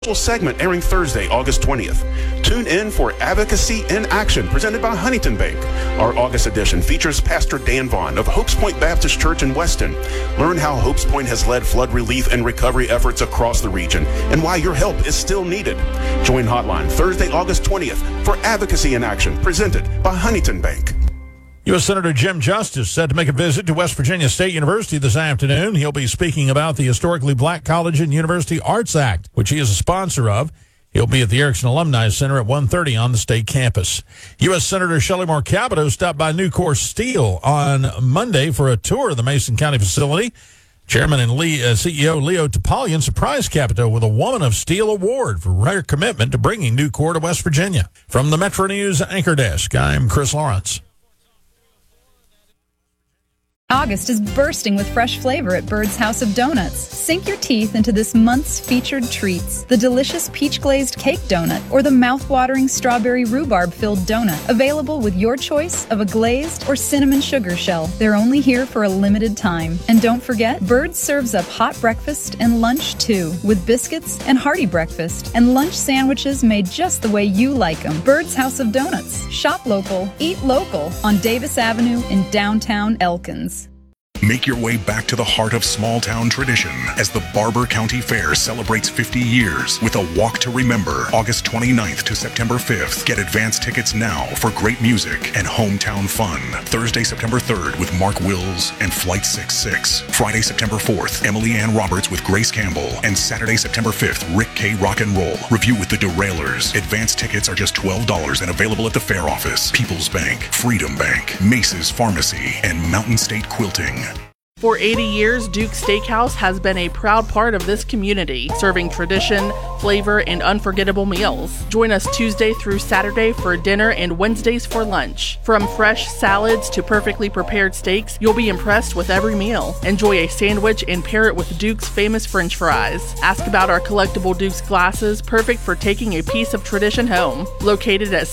segment airing Thursday, August 20th. Tune in for Advocacy in Action, presented by Huntington Bank. Our August edition features Pastor Dan Vaughn of Hopes Point Baptist Church in Weston. Learn how Hopes Point has led flood relief and recovery efforts across the region and why your help is still needed. Join Hotline Thursday, August 20th for Advocacy in Action, presented by Huntington Bank. U.S. Senator Jim Justice set to make a visit to West Virginia State University this afternoon. He'll be speaking about the Historically Black College and University Arts Act, which he is a sponsor of. He'll be at the Erickson Alumni Center at 1:30 on the state campus. U.S. Senator Shelley Moore Capito stopped by Nucor Steel on Monday for a tour of the Mason County facility. Chairman and CEO Leo Topalian surprised Capito with a Woman of Steel Award for her commitment to bringing Nucor to West Virginia. From the Metro News Anchor Desk, I'm Chris Lawrence. August is bursting with fresh flavor at Bird's House of Donuts. Sink your teeth into this month's featured treats. The delicious peach-glazed cake donut or the mouth-watering strawberry rhubarb-filled donut. Available with your choice of a glazed or cinnamon sugar shell. They're only here for a limited time. And don't forget, Bird serves up hot breakfast and lunch too, with biscuits and hearty breakfast and lunch sandwiches made just the way you like them. Bird's House of Donuts. Shop local, eat local on Davis Avenue in downtown Elkins. Make your way back to the heart of small-town tradition as the Barber County Fair celebrates 50 years with a Walk to Remember, August 29th to September 5th. Get advance tickets now for great music and hometown fun. Thursday, September 3rd with Mark Wills and Flight 66. Friday, September 4th, Emily Ann Roberts with Grace Campbell. And Saturday, September 5th, Rick K. Rock and Roll. Review with the Derailers. Advance tickets are just $12 and available at the fair office, People's Bank, Freedom Bank, Mace's Pharmacy, and Mountain State Quilting. For 80 years, Duke Steakhouse has been a proud part of this community, serving tradition, flavor, and unforgettable meals. Join us Tuesday through Saturday for dinner and Wednesdays for lunch. From fresh salads to perfectly prepared steaks, you'll be impressed with every meal. Enjoy a sandwich and pair it with Duke's famous French fries. Ask about our collectible Duke's glasses, perfect for taking a piece of tradition home. Located at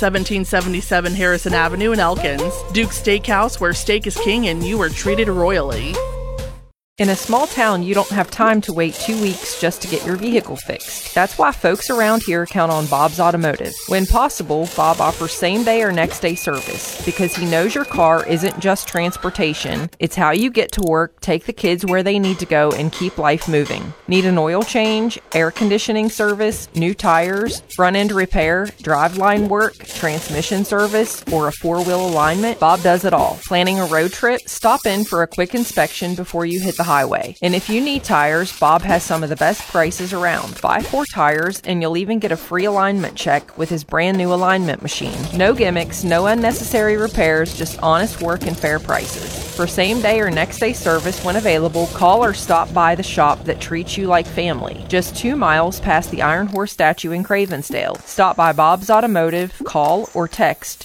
1777 Harrison Avenue in Elkins, Duke's Steakhouse, where steak is king and you are treated royally. In a small town, you don't have time to wait 2 weeks just to get your vehicle fixed. That's why folks around here count on Bob's Automotive. When possible, Bob offers same-day or next-day service because he knows your car isn't just transportation. It's how you get to work, take the kids where they need to go, and keep life moving. Need an oil change, air conditioning service, new tires, front-end repair, driveline work, transmission service, or a four-wheel alignment? Bob does it all. Planning a road trip? Stop in for a quick inspection before you hit the highway. And if you need tires, Bob has some of the best prices around. Buy 4 tires and you'll even get a free alignment check with his brand new alignment machine. No gimmicks, no unnecessary repairs, just honest work and fair prices. For same day or next day service when available, call or stop by the shop that treats you like family. Just 2 miles past the Iron Horse statue in Cravensdale. Stop by Bob's Automotive, call or text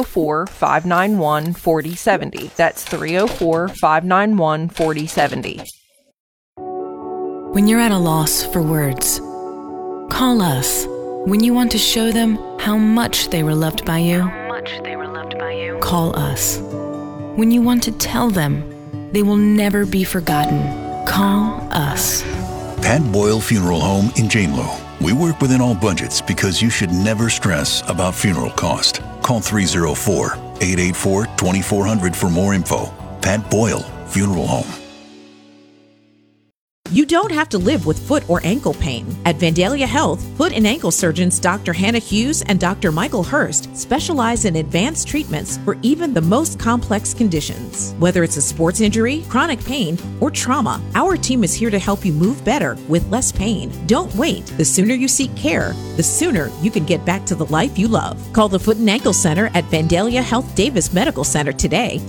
304-591-4070. That's 304-591-4070. When you're at a loss for words, call us. When you want to show them how much they were loved by you, call us. When you want to tell them they will never be forgotten, call us. Pat Boyle Funeral Home in Janelo. We work within all budgets because you should never stress about funeral cost. Call 304-884-2400 for more info. Pat Boyle Funeral Home. You don't have to live with foot or ankle pain. At Vandalia Health, foot and ankle surgeons Dr. Hannah Hughes and Dr. Michael Hurst specialize in advanced treatments for even the most complex conditions. Whether it's a sports injury, chronic pain, or trauma, our team is here to help you move better with less pain. Don't wait. The sooner you seek care, the sooner you can get back to the life you love. Call the Foot and Ankle Center at Vandalia Health Davis Medical Center today,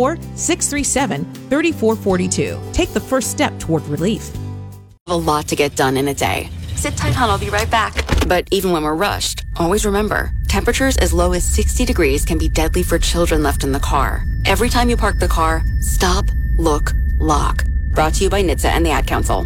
304-637-3442. Take the first step toward relief. A lot to get done in a day. Sit tight, hon, I'll be right back. But even when we're rushed, always remember, temperatures as low as 60 degrees can be deadly for children left in the car. Every time you park the car, stop, look, lock. Brought to you by NHTSA and the Ad Council.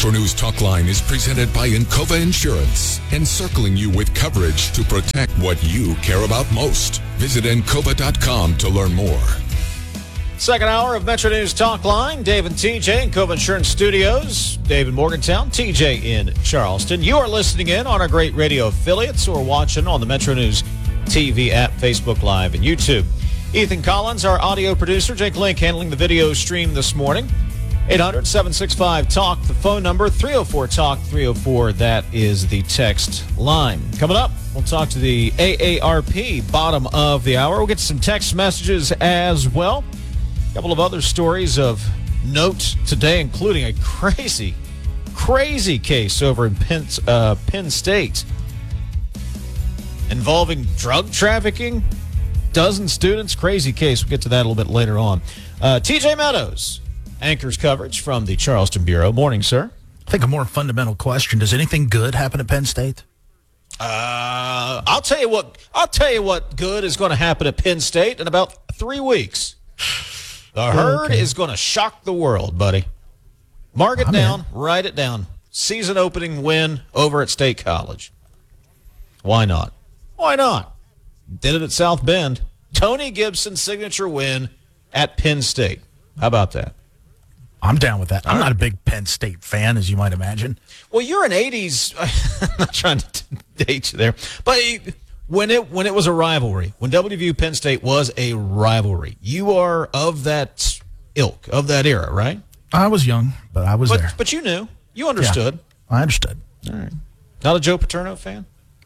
Metro News Talkline is presented by Encova Insurance, encircling you with coverage to protect what you care about most. Visit Encova.com to learn more. Second hour of Metro News Talkline. Dave and TJ in Encova Insurance Studios. Dave in Morgantown, TJ in Charleston. You are listening in on our great radio affiliates or watching on the Metro News TV app, Facebook Live, and YouTube. Ethan Collins, our audio producer. Jake Link handling the video stream this morning. 800-765-TALK, the phone number. 304-TALK, 304. That is the text line. Coming up, we'll talk to the AARP bottom of the hour. We'll get some text messages as well. A couple of other stories of note today, including a crazy case over in Penn State involving drug trafficking. Dozen students, crazy case. We'll get to that a little bit later on. TJ Meadows anchors coverage from the Charleston Bureau. Morning, sir. I think a more fundamental question: does anything good happen at Penn State? I'll tell you what good is going to happen at Penn State in about 3 weeks. The herd is going to shock the world, buddy. Mark it down, write it down. Season opening win over at State College. Why not? Why not? Did it at South Bend. Tony Gibson signature win at Penn State. How about that? I'm down with that. I'm not a big Penn State fan, as you might imagine. Well, you're an 80s. I'm not trying to date you there. But when it was a rivalry, when WVU Penn State was a rivalry, you are of that ilk, of that era, right? I was young, but I was there. But you knew. You understood. Yeah, I understood. All right. Not a Joe Paterno fan?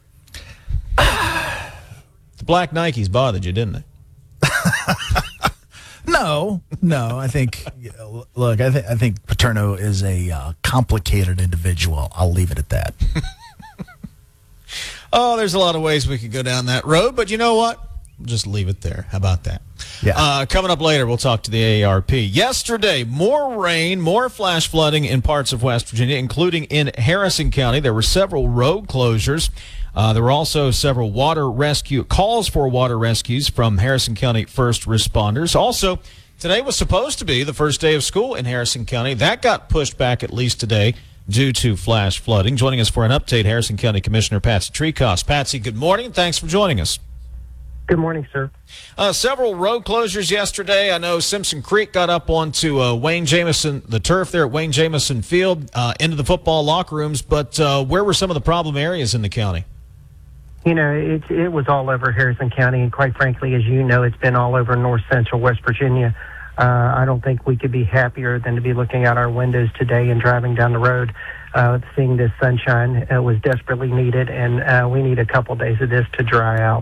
The black Nikes bothered you, didn't they? No. I think, look, I think Paterno is a complicated individual. I'll leave it at that. Oh, there's a lot of ways we could go down that road, but you know what? We'll just leave it there. How about that? Yeah. Coming up later, we'll talk to the AARP. Yesterday, more rain, more flash flooding in parts of West Virginia, including in Harrison County. There were several road closures. There were also several calls for water rescues from Harrison County first responders. Also, today was supposed to be the first day of school in Harrison County. That got pushed back at least today due to flash flooding. Joining us for an update, Harrison County Commissioner Patsy Treecost. Patsy, good morning. Thanks for joining us. Good morning, sir. Several road closures yesterday. I know Simpson Creek got up onto Wayne Jamison, the turf there at Wayne Jamison Field, into the football locker rooms. But where were some of the problem areas in the county? You know, it was all over Harrison County, and quite frankly, as you know, it's been all over north central West Virginia. I don't think we could be happier than to be looking out our windows today and driving down the road, seeing this sunshine was desperately needed, and we need a couple days of this to dry out.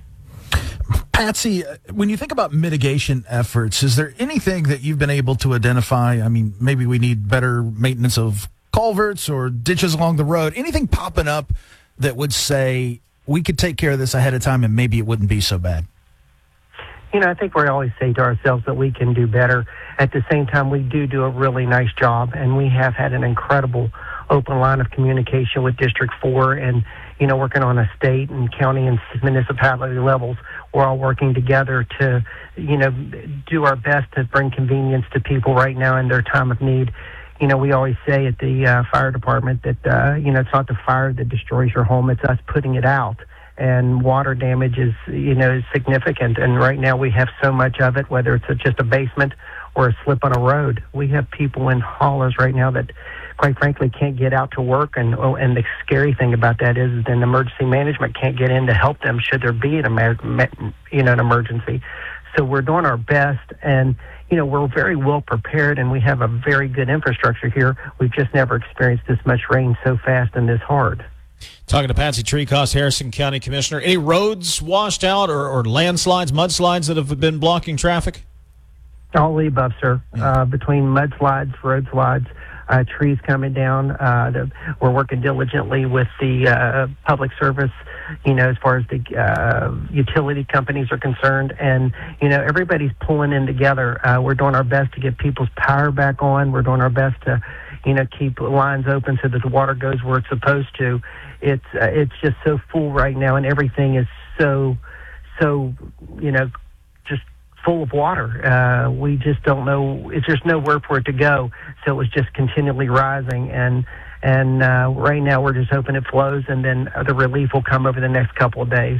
Patsy, when you think about mitigation efforts, is there anything that you've been able to identify? I mean, maybe we need better maintenance of culverts or ditches along the road. Anything popping up that would say we could take care of this ahead of time and maybe it wouldn't be so bad? You know, I think we always say to ourselves that we can do better. At the same time, we do a really nice job, and we have had an incredible open line of communication with District 4 and, you know, working on a state and county and municipality levels. We're all working together to, you know, do our best to bring convenience to people right now in their time of need. You know, we always say at the fire department that, you know, it's not the fire that destroys your home, it's us putting it out. And water damage is, you know, is significant. And right now we have so much of it, whether it's just a basement or a slip on a road. We have people in haulers right now that, quite frankly, can't get out to work. And the scary thing about that is then emergency management can't get in to help them should there be an emergency. So we're doing our best, and, you know, we're very well prepared, and we have a very good infrastructure here. We've just never experienced this much rain so fast and this hard. Talking to Patsy Treecost, Harrison County Commissioner. Any roads washed out or landslides, mudslides that have been blocking traffic? All the above, sir. Between mudslides, road slides, trees coming down. We're working diligently with the public service, you know, as far as the utility companies are concerned. And, you know, everybody's pulling in together. We're doing our best to get people's power back on. We're doing our best to, you know, keep lines open so that the water goes where it's supposed to. It's just so full right now, and everything is so, you know, just full of water. We just don't know. It's just nowhere for it to go. So it was just continually rising. And right now we're just hoping it flows, and then the relief will come over the next couple of days.